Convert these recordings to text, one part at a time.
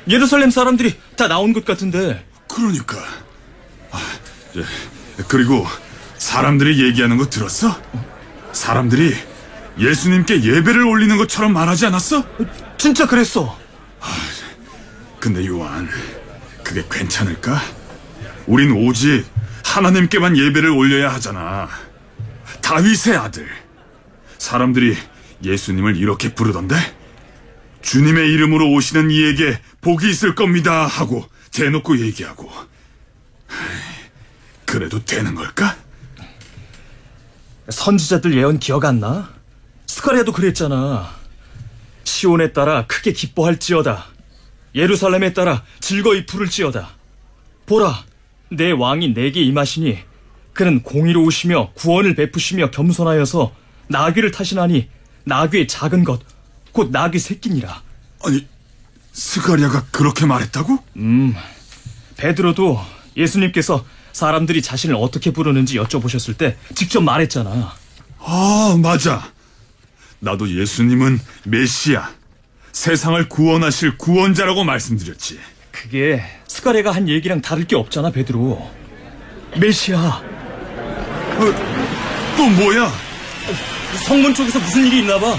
예루살렘 사람들이 다 나온 것 같은데. 그러니까. 그리고 사람들이 얘기하는 거 들었어? 사람들이 예수님께 예배를 올리는 것처럼 말하지 않았어? 진짜 그랬어. 근데 요한, 그게 괜찮을까? 우린 오직 하나님께만 예배를 올려야 하잖아. 다윗의 아들. 사람들이 예수님을 이렇게 부르던데? 주님의 이름으로 오시는 이에게 복이 있을 겁니다 하고 대놓고 얘기하고. 그래도 되는 걸까? 선지자들 예언 기억 안 나? 스가랴도 그랬잖아. 시온에 따라 크게 기뻐할지어다. 예루살렘에 따라 즐거이 부를지어다. 보라, 내 왕이 내게 임하시니 그는 공의로우시며 구원을 베푸시며 겸손하여서 나귀를 타시나니 나귀의 작은 것 곧 나귀 새끼니라. 아니, 스가랴가 그렇게 말했다고? 베드로도 예수님께서 사람들이 자신을 어떻게 부르는지 여쭤보셨을 때 직접 말했잖아. 아, 맞아. 나도 예수님은 메시아, 세상을 구원하실 구원자라고 말씀드렸지. 그게 스가랴가 한 얘기랑 다를 게 없잖아, 베드로. 메시아. 또 뭐야? 성문 쪽에서 무슨 일이 있나 봐.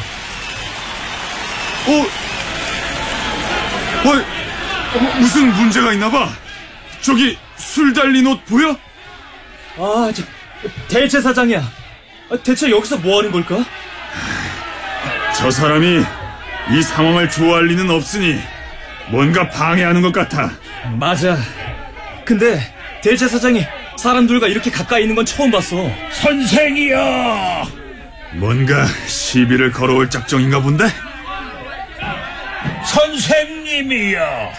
무슨 문제가 있나 봐. 저기 술 달린 옷 보여? 대제사장이야. 대체 여기서 뭐 하는 걸까? 저 사람이 이 상황을 좋아할 리는 없으니 뭔가 방해하는 것 같아. 맞아. 근데 대제사장이 사람들과 이렇게 가까이 있는 건 처음 봤어. 선생이여! 뭔가 시비를 걸어올 작정인가 본데? 선생님이여!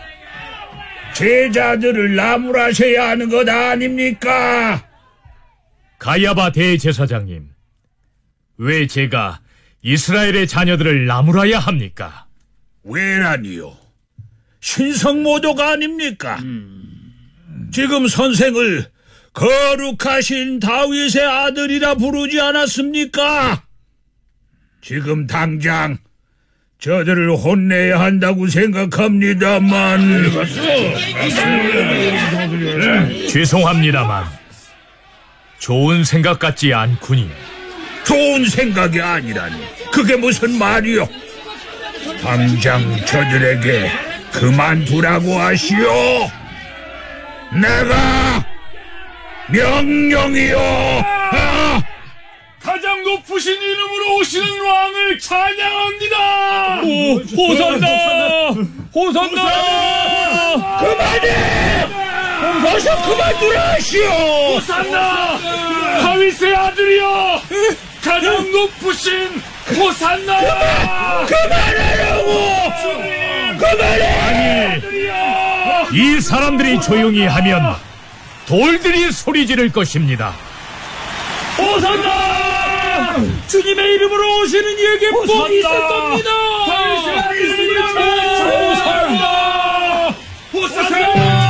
제자들을 나무라셔야 하는 것 아닙니까? 가야바 대제사장님, 왜 제가 이스라엘의 자녀들을 나무라야 합니까? 왜라니요? 신성모독 아닙니까? 지금 선생을 거룩하신 다윗의 아들이라 부르지 않았습니까? 지금 당장 저들을 혼내야 한다고 생각합니다만. 죄송합니다만 좋은 생각 같지 않군요. 좋은 생각이 아니라니 그게 무슨 말이요? 당장 저들에게 그만두라고 하시오. 내가 명령이요. 가장 높으신 이름으로 오시는 왕을 찬양합니다. 호산나! 그만해! 어서 그만두라 하시오. 호산나! 다윗의 아들이여! 가장 높으신 호산나! 그만하라고! 그만해! 이 사람들이 조용히 하면 돌들이 소리 지를 것입니다. 호산나! 주님의 이름으로 오시는 이에게 복이 있을 겁니다. 다윗의 아들이여! 호산나! 호산나!